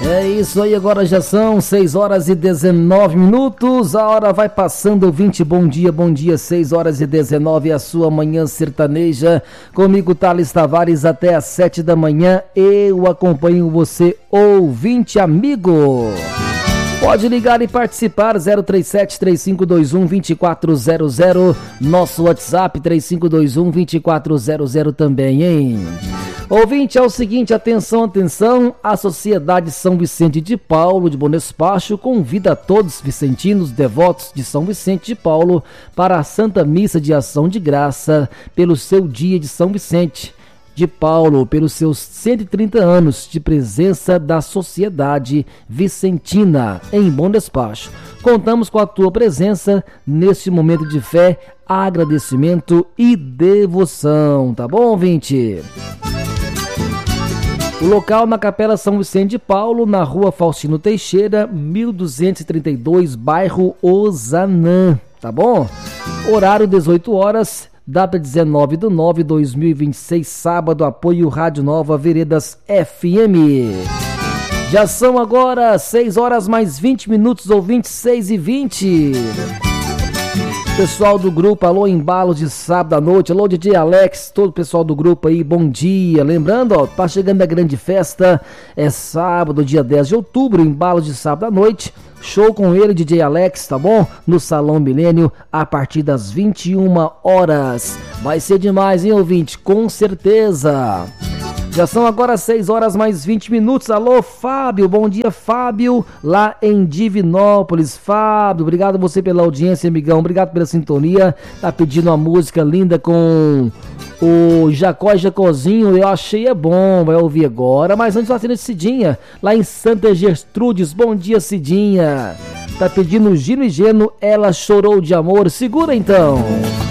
É isso aí, agora já são 6 horas e 19 minutos, a hora vai passando, ouvinte, bom dia, 6 horas e 19, a sua manhã sertaneja, comigo Thales Tavares até às 7 da manhã, eu acompanho você, ouvinte amigo. Pode ligar e participar, 037-3521-2400, nosso WhatsApp 3521-2400 também, hein? Ouvinte, é o seguinte, atenção, a Sociedade São Vicente de Paulo de Bom Despacho convida todos vicentinos devotos de São Vicente de Paulo para a Santa Missa de Ação de Graça pelo seu dia de São Vicente de Paulo, pelos seus 130 anos de presença da Sociedade Vicentina em Bom Despacho. Contamos com a tua presença neste momento de fé, agradecimento e devoção, tá bom, ouvinte? O local na Capela São Vicente de Paulo, na Rua Faustino Teixeira, 1232, bairro Ozanã, tá bom? Horário 18 horas, data 19/9/2026, sábado, apoio Rádio Nova Veredas FM. Já são agora 6 horas mais 20 minutos, ou 26h20. Pessoal do grupo, alô, embalo de sábado à noite, alô, DJ Alex, todo o pessoal do grupo aí, bom dia. Lembrando, ó, tá chegando a grande festa, é sábado, dia 10 de outubro, embalo de sábado à noite, show com ele, DJ Alex, tá bom? No Salão Milênio, a partir das 21 horas. Vai ser demais, hein, ouvinte? Com certeza. Já são agora 6 horas mais 20 minutos. Alô, Fábio, bom dia, Fábio, lá em Divinópolis. Fábio, obrigado a você pela audiência, amigão, obrigado pela sintonia. Tá pedindo uma música linda com o Jacó e Jacozinho, eu achei é bom, vai ouvir agora. Mas antes, batendo Cidinha, lá em Santa Gertrudes. Bom dia, Cidinha. Tá pedindo Gino e Geno, Ela Chorou de Amor. Segura então.